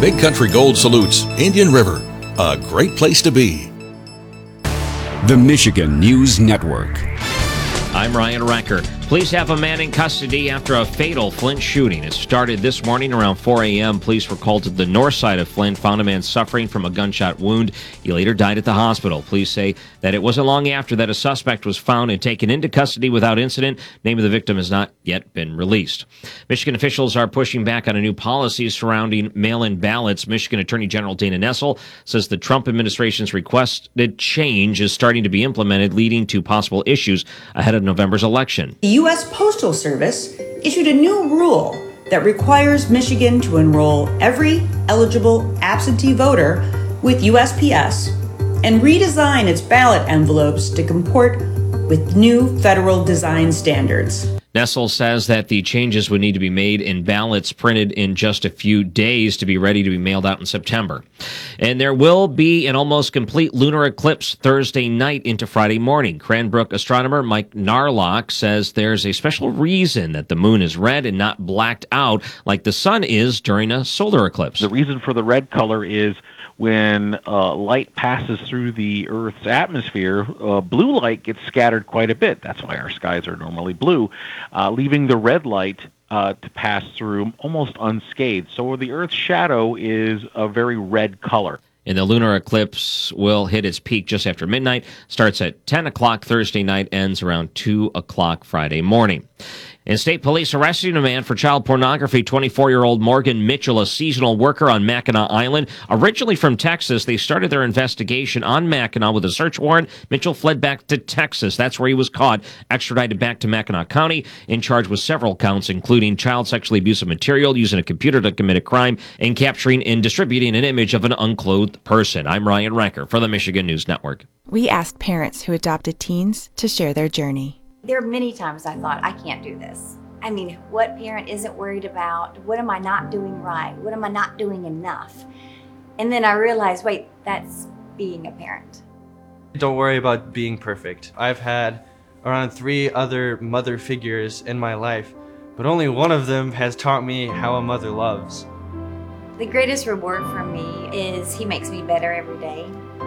Big Country Gold salutes Indian River, a great place to be. The Michigan News Network. I'm Ryan Recker. Police have a man in custody after a fatal Flint shooting. It started this morning around 4 a.m. Police were called to the north side of Flint, found a man suffering from a gunshot wound. He later died at the hospital. Police say that it wasn't long after that a suspect was found and taken into custody without incident. Name of the victim has not yet been released. Michigan officials are pushing back on a new policy surrounding mail-in ballots. Michigan Attorney General Dana Nessel says the Trump administration's requested change is starting to be implemented, leading to possible issues ahead of November's election. The U.S. Postal Service issued a new rule that requires Michigan to enroll every eligible absentee voter with USPS and redesign its ballot envelopes to comport with new federal design standards. Nessel says that the changes would need to be made in ballots printed in just a few days to be ready to be mailed out in September. And there will be an almost complete lunar eclipse Thursday night into Friday morning. Cranbrook astronomer Mike Narlock says there's a special reason that the moon is red and not blacked out like the sun is during a solar eclipse. The reason for the red color is when light passes through the Earth's atmosphere, blue light gets scattered quite a bit. That's why our skies are normally blue, leaving the red light to pass through almost unscathed. So the Earth's shadow is a very red color. And the lunar eclipse will hit its peak just after midnight, starts at 10 o'clock Thursday night, ends around 2 o'clock Friday morning. And state police arresting a man for child pornography. 24-year-old Morgan Mitchell, a seasonal worker on Mackinac Island. Originally from Texas, they started their investigation on Mackinac with a search warrant. Mitchell fled back to Texas. That's where he was caught, extradited back to Mackinac County, in charge with several counts, including child sexually abusive material, using a computer to commit a crime, and capturing and distributing an image of an unclothed person. I'm Ryan Recker for the Michigan News Network. We asked parents who adopted teens to share their journey. There are many times I thought, I can't do this. I mean, what parent isn't worried about, what am I not doing right? What am I not doing enough? And then I realized, wait, that's being a parent. Don't worry about being perfect. I've had around 3 other mother figures in my life, but only one of them has taught me how a mother loves. The greatest reward for me is he makes me better every day.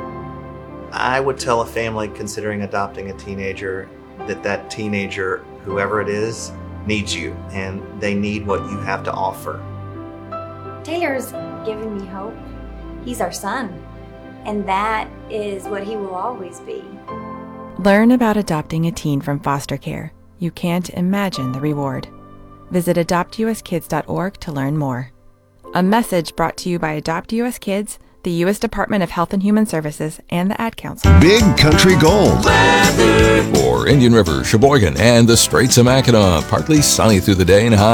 I would tell a family considering adopting a teenager that teenager, whoever it is, needs you, and they need what you have to offer. Taylor's given me hope. He's our son, and that is what he will always be. Learn about adopting a teen from foster care. You can't imagine the reward. Visit adoptuskids.org to learn more. A message brought to you by Adopt US Kids, the U.S. Department of Health and Human Services, and the Ad Council. Big Country Gold. For Indian River, Sheboygan, and the Straits of Mackinac. Partly sunny through the day and high.